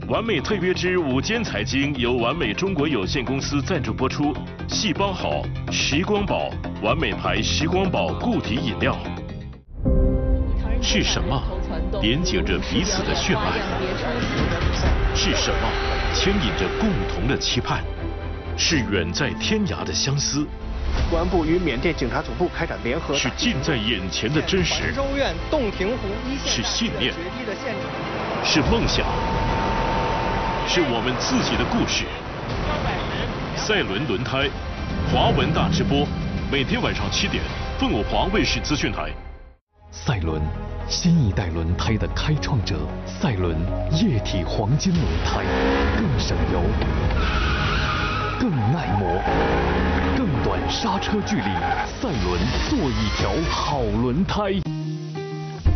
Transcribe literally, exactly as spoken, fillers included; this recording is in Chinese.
完美特约之午间财经由完美中国有限公司赞助播出。细胞好，时光宝，完美牌时光宝固体饮料。是什么连接着彼此的血脉？是什么牵引着共同的期盼？是远在天涯的相思。 公安部与缅甸警察总部开展联合。 是近在眼前的真实。 州院洞庭湖一线。 是信念。是梦想。是我们自己的故事。赛伦轮胎，华文大直播，每天晚上七点，凤凰卫视资讯台。 赛伦，新一代轮胎的开创者。赛伦液体黄金轮胎，更省油，更耐磨，更短刹车距离。赛伦，做一条好轮胎。